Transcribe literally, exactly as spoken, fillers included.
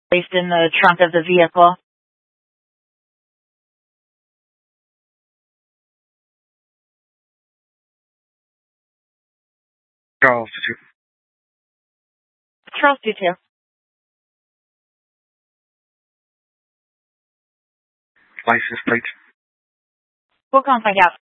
placed in the trunk of the vehicle. Charles two. Charles two two. License plate. We'll go and find out.